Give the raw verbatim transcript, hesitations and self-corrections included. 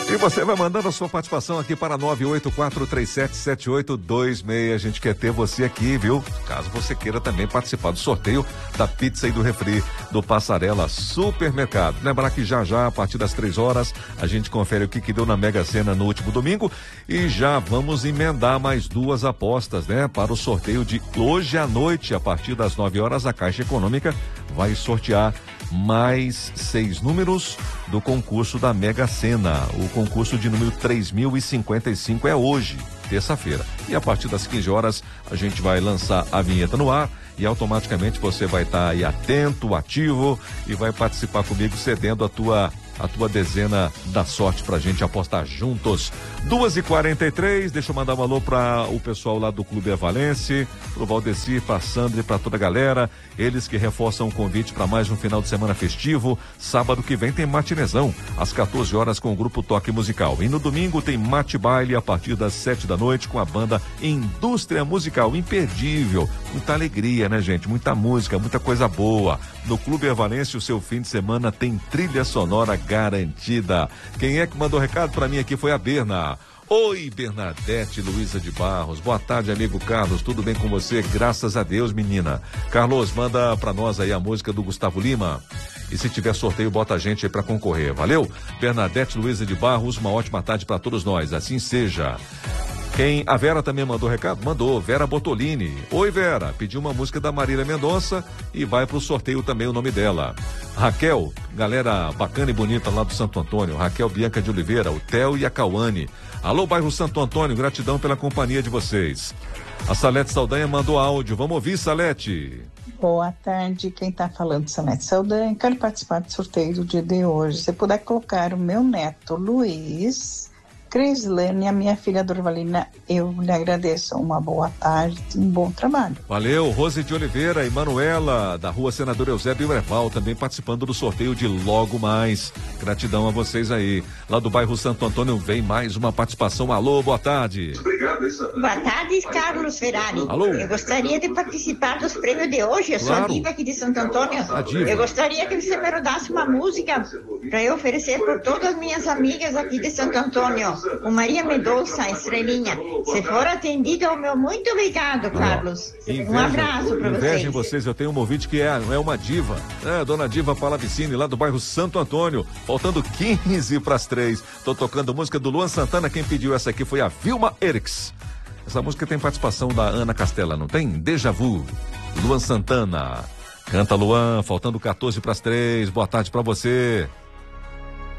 E você vai mandando a sua participação aqui para nove oito quatro três sete sete oito dois seis. A gente quer ter você aqui, viu? Caso você queira também participar do sorteio da pizza e do refri do Passarela Supermercado. Lembrar que já já, a partir das três horas, a gente confere o que que deu na Mega Sena no último domingo e já vamos emendar mais duas apostas, né? Para o sorteio de hoje à noite, a partir das nove horas, a Caixa Econômica vai sortear mais seis números do concurso da Mega Sena. O concurso de número três mil e cinquenta e cinco é hoje, terça-feira. E a partir das quinze horas a gente vai lançar a vinheta no ar e automaticamente você vai estar aí atento, ativo e vai participar comigo cedendo a tua a tua dezena da sorte pra gente apostar juntos. duas e quarenta e três, deixa eu mandar um alô pra o pessoal lá do Clube Evalense, pro Valdeci, pra Sandra e pra toda a galera, eles que reforçam o convite para mais um final de semana festivo. Sábado que vem tem matinezão, às quatorze horas com o grupo Toque Musical. E no domingo tem mate baile a partir das sete da noite com a banda Indústria Musical, imperdível. Muita alegria, né, gente? Muita música, muita coisa boa. No Clube Evalense, o seu fim de semana tem trilha sonora garantida. Quem é que mandou recado para mim aqui foi a Berna. Oi, Bernadette Luiza de Barros. Boa tarde, amigo Carlos. Tudo bem com você? Graças a Deus, menina. Carlos, manda pra nós aí a música do Gustavo Lima. E se tiver sorteio, bota a gente aí pra concorrer. Valeu? Bernadette Luiza de Barros, uma ótima tarde pra todos nós. Assim seja. Quem? A Vera também mandou recado? Mandou, Vera Botolini. Oi, Vera, pediu uma música da Marília Mendonça e vai pro sorteio também o nome dela. Raquel, galera bacana e bonita lá do Santo Antônio. Raquel Bianca de Oliveira, o Theo e a Cauane. Alô, bairro Santo Antônio, gratidão pela companhia de vocês. A Salete Saldanha mandou áudio, vamos ouvir, Salete. Boa tarde, quem tá falando é Salete Saldanha. Quero participar do sorteio do dia de hoje. Se puder colocar o meu neto Luiz, Crislane e a minha filha Dorvalina, eu lhe agradeço. Uma boa tarde, um bom trabalho. Valeu, Rose de Oliveira e Manuela, da rua Senador Eusébio Breval, também participando do sorteio de Logo Mais. Gratidão a vocês aí. Lá do bairro Santo Antônio vem mais uma participação. Alô, boa tarde. Obrigado, boa tarde, Carlos Ferrari. Alô. Eu gostaria de participar dos prêmios de hoje. Eu claro. sou a Diva aqui de Santo Antônio. A Diva. Eu gostaria que você me rodasse uma música para eu oferecer por todas as minhas amigas aqui de Santo Antônio. O Maria Mendonça, Estrelinha. Se for atendido, o meu muito obrigado, Carlos. Inveja, um abraço para vocês. Inveja em vocês, eu tenho um ouvinte que é, é uma diva, é, dona Diva Palavicini, lá do bairro Santo Antônio, faltando quinze para as três. Tô tocando música do Luan Santana, quem pediu essa aqui foi a Vilma Eriks. Essa música tem participação da Ana Castela, não tem? Deja Vu, Luan Santana. Canta, Luan, faltando quatorze para as três. Boa tarde para você.